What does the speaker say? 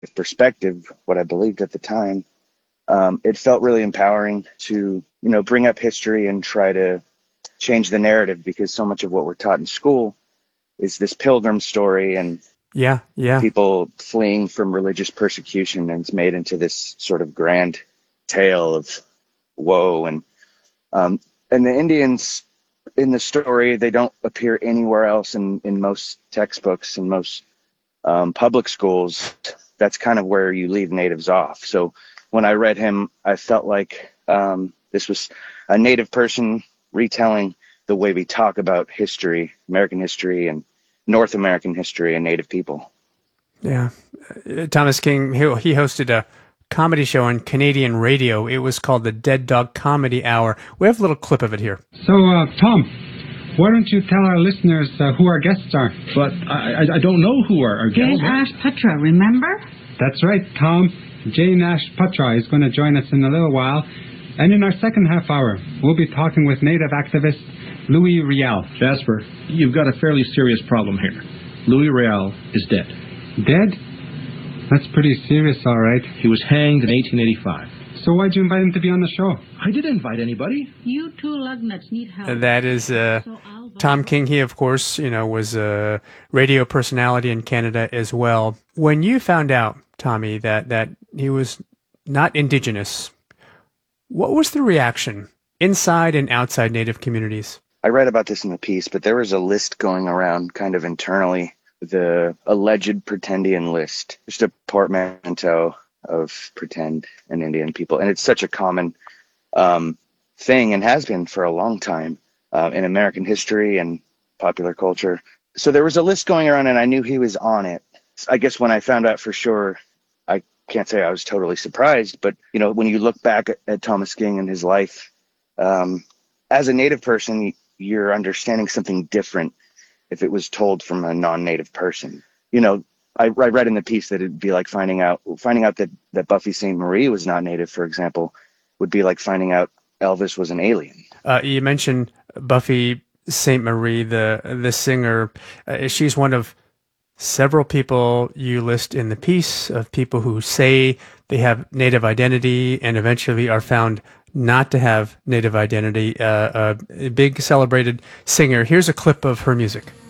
perspective, what I believed at the time, it felt really empowering to, bring up history and try to change the narrative, because so much of what we're taught in school is this pilgrim story and people fleeing from religious persecution, and it's made into this sort of grand tale of woe. And the Indians in the story, they don't appear anywhere else in most textbooks and most public schools. That's kind of where you leave natives off. So when I read him, I felt like this was a native person retelling the way we talk about history, American history and North American history and Native people. Yeah. Thomas King, he hosted a comedy show on Canadian radio. It was called the Dead Dog Comedy Hour. We have a little clip of it here. So, Tom, why don't you tell our listeners who our guests are? But I don't know who our guests are. Jane Ash Putra, remember? That's right, Tom. Jane Ash Putra is going to join us in a little while. And in our second half hour, we'll be talking with Native activist Louis Riel. Jasper, you've got a fairly serious problem here. Louis Riel is dead. Dead? That's pretty serious, all right. He was hanged in 1885. So why'd you invite him to be on the show? I didn't invite anybody. You two lugnuts need help. That is Tom King. He, of course, was a radio personality in Canada as well. When you found out, Tommy, that he was not Indigenous, what was the reaction inside and outside Native communities? I read about this in the piece, but there was a list going around kind of internally, the alleged pretendian list, just a portmanteau of pretend and Indian people. And it's such a common thing, and has been for a long time in American history and popular culture. So there was a list going around, and I knew he was on it. I guess when I found out for sure, I can't say I was totally surprised, but when you look back at Thomas King and his life, as a Native person, you're understanding something different if it was told from a non-Native person. I read in the piece that it'd be like finding out that Buffy St. Marie was not Native, for example, would be like finding out Elvis was an alien. You mentioned Buffy St. Marie, the singer. She's one of several people you list in the piece of people who say they have Native identity and eventually are found not to have Native identity. A big celebrated singer. Here's a clip of her music.